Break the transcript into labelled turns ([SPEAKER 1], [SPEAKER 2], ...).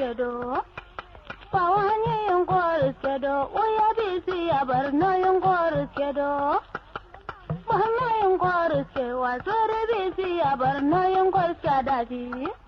[SPEAKER 1] kedo. Pawanya yung chorus kedo. Uya bisi ya barno yung chorus kedo. Mahana yung chorus ke wasore bisi ya barno yung chorus kadadi.